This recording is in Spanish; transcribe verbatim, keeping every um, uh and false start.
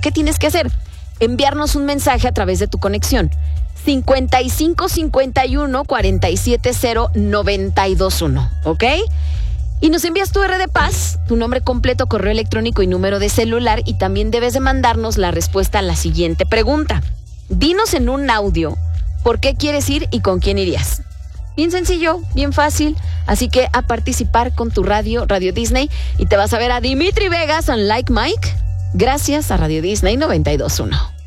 ¿Qué tienes que hacer? Enviarnos un mensaje a través de tu conexión. cincuenta y cinco cincuenta y uno cuarenta y siete cero noventa y dos uno, ¿ok? Y nos envías tu R de Paz, tu nombre completo, correo electrónico y número de celular, y también debes de mandarnos la respuesta a la siguiente pregunta. Dinos en un audio por qué quieres ir y con quién irías. Bien sencillo, bien fácil, así que a participar con tu radio, Radio Disney, y te vas a ver a Dimitri Vegas en Like Mike, gracias a Radio Disney noventa y dos punto uno.